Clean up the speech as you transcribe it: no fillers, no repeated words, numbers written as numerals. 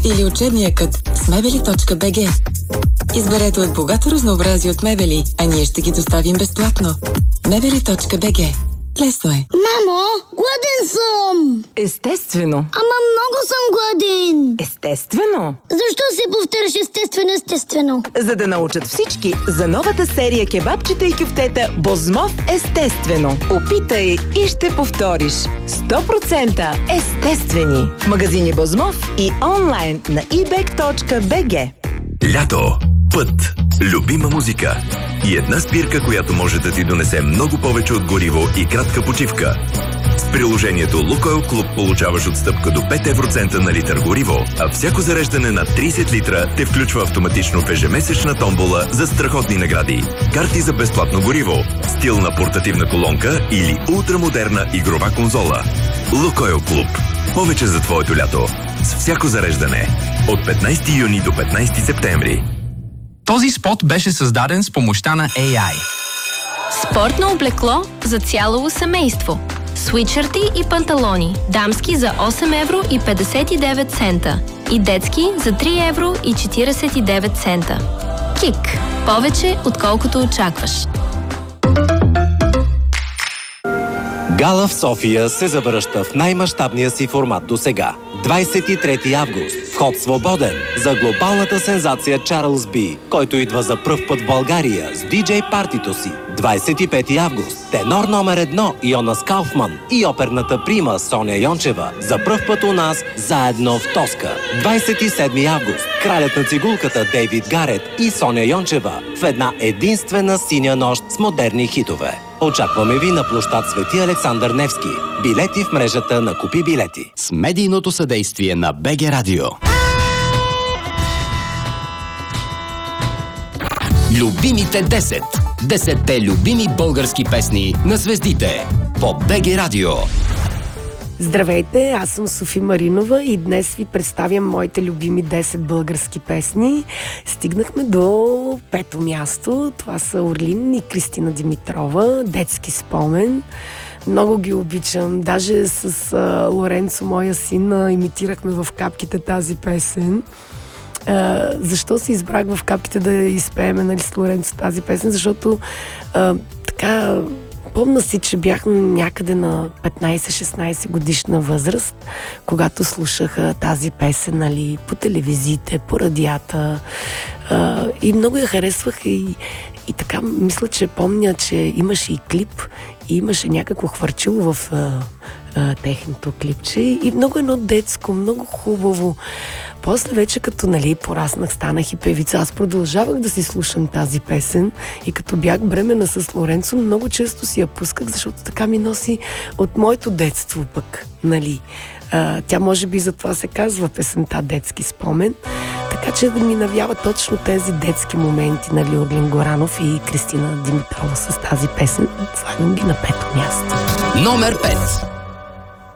или учебния кът с mebeli.bg. Изберете от богато разнообразие от мебели, а ние ще ги доставим безплатно. mebeli.bg. Лесно е. Мамо, гладен съм! Естествено. Ама много съм гладен! Естествено. Защо се повтаряш естествено? За да научат всички за новата серия кебабчета и кюфтета Бозмов естествено. Опитай и ще повториш. 100% естествени. В магазини Бозмов и онлайн на ebek.bg. Лято, път, любима музика и една спирка, която може да ти донесе много повече от гориво и кратка почивка. С приложението Лукойл Клуб получаваш отстъпка до 5 евроцента на литър гориво, а всяко зареждане на 30 литра те включва автоматично в ежемесечна томбола за страхотни награди. Карти за безплатно гориво, стилна портативна колонка или ултрамодерна игрова конзола. Лукойл Клуб. Повече за твоето лято. С всяко зареждане. От 15 юни до 15 септември. Този спот беше създаден с помощта на AI. Спортно облекло за цяло семейство. Свитшърти и панталони. Дамски за 8 евро и 59 цента. И детски за 3 евро и 49 цента. Кик. Повече отколкото очакваш. Гала в София се завръща в най-мащабния си формат досега. 23 август. Вход свободен за глобалната сензация Чарлз Би, който идва за пръв път в България с диджей партито си. 25 август. Тенор номер 1 Йонас Кауфман и оперната прима Соня Йончева за пръв път у нас заедно в Тоска. 27 август. Кралят на цигулката Дейвид Гарет и Соня Йончева в една единствена синя нощ с модерни хитове. Очакваме ви на площад Свети Александър Невски. Билети в мрежата на Купи билети. С медийното съдействие на БГ Радио. Любимите 10. 10-те любими български песни на звездите по БГ Радио. Здравейте, аз съм Софи Маринова и днес ви представям моите любими 10 български песни. Стигнахме до пето място. Това са Орлин и Кристина Димитрова. Детски спомен. Много ги обичам. Даже с Лоренцо, моя син, имитирахме в капките тази песен. Защо си избрах в капките да изпееме с Лоренцо тази песен? Защото така... Помня си, че бях някъде на 15-16 годишна възраст, когато слушах тази песен, по телевизиите, по радията. И много я харесвах и така мисля, че помня, че имаше и клип и имаше някакво хвърчило в техното клипче и много едно детско, много хубаво. После вече като пораснах, станах и певица, аз продължавах да си слушам тази песен и като бях бремена с Лоренцо, много често си я пусках, защото така ми носи от моето детство пък, тя може би затова се казва песента Детски спомен, така че да ми навява точно тези детски моменти, Орлин Горанов и Кристина Димитрова с тази песен. Слагам ги на пето място. Номер 5.